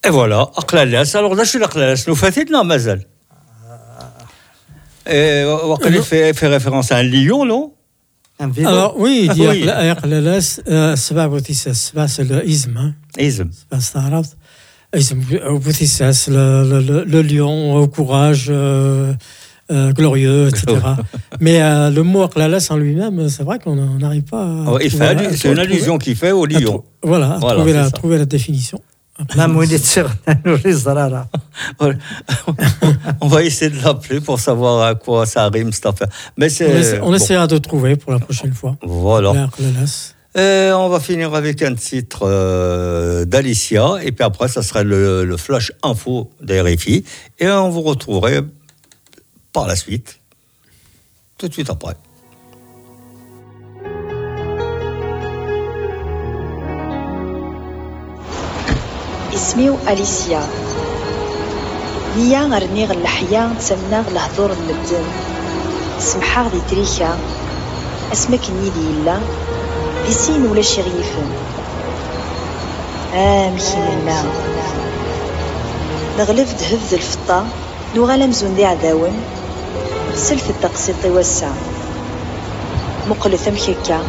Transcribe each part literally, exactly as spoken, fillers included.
Et voilà, Aqlalas. Alors là, je suis l'Aqlalas. Nous fatidna mazal. Et on fait référence à un lion, non? Alors oui, il dit Aqlalas, Saba Boutissas, Saba c'est le ism. Ism. Saba c'est arabe. Ism, Boutissas, le lion au courage euh, euh, glorieux, et cetera. Mais euh, le mot Aqlalas en lui-même, c'est vrai qu'on n'arrive pas à. Oh, il fait à, à, c'est une allusion qu'il fait au lion. À, voilà, à voilà, trouver, la, trouver la définition. On va essayer de l'appeler pour savoir à quoi ça rime cette affaire. Mais c'est, on essa- on bon. essaiera de trouver pour la prochaine fois. Voilà. Et on va finir avec un titre euh, d'Alicia, et puis après, ça sera le, le flash info d'R F I, et on vous retrouverait par la suite, tout de suite après. اسمي أليسيا نيا غرنيغ اللحيا تسمناغ الهضور المدن سمحاغ دي تريكا اسمك نيدي إلا دي سين ولا شي غيفن آه مكينا نغلف دهف ذو الفطا نوغالا مزون دي عداون سلف التقسيط وسع مقلث مكيكا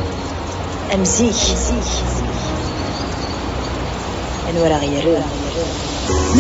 أمزيك أنورا غيرو